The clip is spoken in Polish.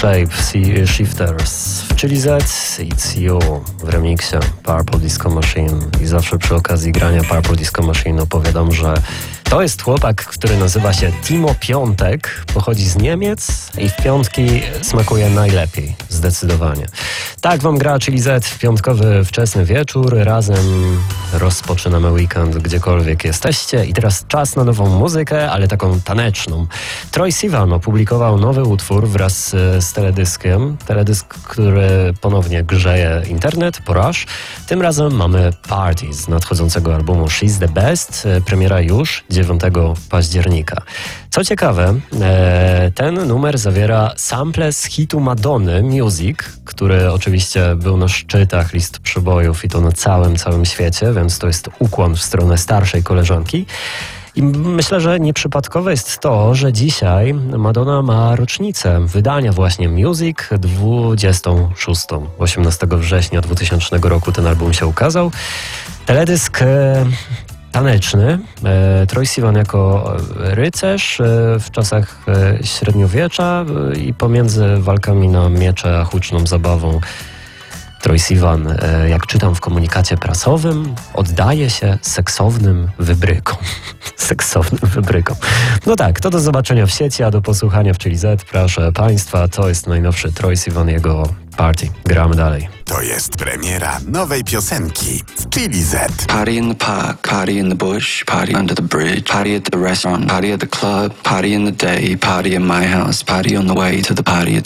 Shape, Shifters, czyli Z, It's You w remiksie Purple Disco Machine. I zawsze przy okazji grania Purple Disco Machine opowiadam, że to jest chłopak, który nazywa się Timo Piątek, pochodzi z Niemiec i w piątki smakuje najlepiej, zdecydowanie. Tak wam gra, czyli Z w piątkowy wczesny wieczór. Razem rozpoczynamy weekend, gdziekolwiek jesteście. I teraz czas na nową muzykę, ale taką taneczną. Troye Sivan opublikował nowy utwór wraz z teledyskiem. Teledysk, który ponownie grzeje internet, Poraż. Tym razem mamy Party z nadchodzącego albumu She's the Best. Premiera już 9 października. Co ciekawe, ten numer zawiera sample z hitu Madonny Music, który oczywiście był na szczytach list przebojów i to na całym świecie, więc to jest ukłon w stronę starszej koleżanki. I myślę, że nieprzypadkowe jest to, że dzisiaj Madonna ma rocznicę wydania właśnie Music 26. 18 września 2000 roku ten album się ukazał. Teledysk taneczny. Troye Sivan jako rycerz w czasach średniowiecza i pomiędzy walkami na miecze a huczną zabawą Troye Sivan, jak czytam w komunikacie prasowym, oddaje się seksownym wybrykom. Seksownym wybrykom. No tak, to do zobaczenia w sieci, a do posłuchania w Chili Z, proszę Państwa, to jest najnowszy Troye Sivan, jego Party. Gramy dalej. To jest premiera nowej piosenki w Chili Z. Party in the park, party in the bush, party under the bridge, party at the restaurant, party at the club, party in the day, party in my house, party on the way to the party at